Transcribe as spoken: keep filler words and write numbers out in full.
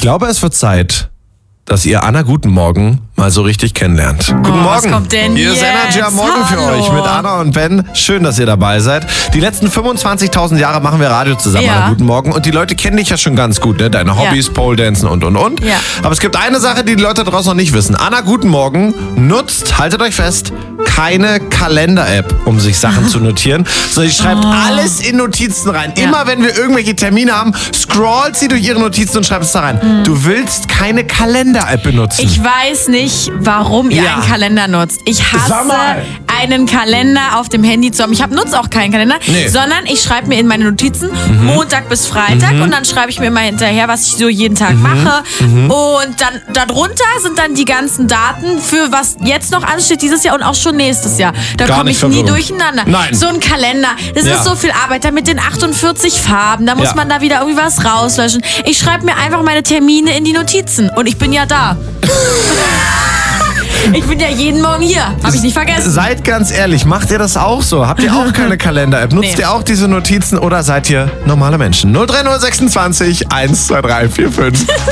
glaube, es wird Zeit, dass ihr Anna Guten Morgen mal so richtig kennenlernt. Guten Oh, Morgen. was kommt denn Hier ist jetzt? Energy am Morgen für Hallo. euch mit Anna und Ben. Schön, dass ihr dabei seid. Die letzten fünfundzwanzigtausend Jahre machen wir Radio zusammen, Ja. Anna Guten Morgen. Und die Leute kennen dich ja schon ganz gut, ne? Deine Hobbys, Ja. Pole Dancen und, und, und. Ja. Aber es gibt eine Sache, die die Leute draußen noch nicht wissen. Anna Guten Morgen nutzt, haltet euch fest, keine Kalender-App, um sich Sachen zu notieren, sondern sie schreibt alles in Notizen rein. Ja. Immer wenn wir irgendwelche Termine haben, scrollt sie durch ihre Notizen und schreibt es da rein. Du willst keine Kalender-App benutzen. Ich weiß nicht, warum ihr Ja. einen Kalender nutzt. Ich Sag hasse, mal. einen Kalender auf dem Handy zu haben. Ich hab, nutze auch keinen Kalender, Nee. sondern ich schreibe mir in meine Notizen Montag bis Freitag und dann schreibe ich mir immer hinterher, was ich so jeden Tag mache. Und dann darunter sind dann die ganzen Daten für was jetzt noch ansteht dieses Jahr und auch schon nächstes Jahr. Da Gar komme nicht ich nie verwirrend. durcheinander. Nein. So ein Kalender, das Ja. ist so viel Arbeit. Da mit den achtundvierzig Farben, da muss Ja. man da wieder irgendwie was rauslöschen. Ich schreibe mir einfach meine Termine in die Notizen und ich bin ja da. Ich bin ja jeden Morgen hier. Habe ich nicht vergessen. Seid ganz ehrlich, macht ihr das auch so? Habt ihr auch keine Kalender-App? Nutzt Nee. ihr auch diese Notizen oder seid ihr normale Menschen? null drei null sechsundzwanzig eins zwei drei vier fünf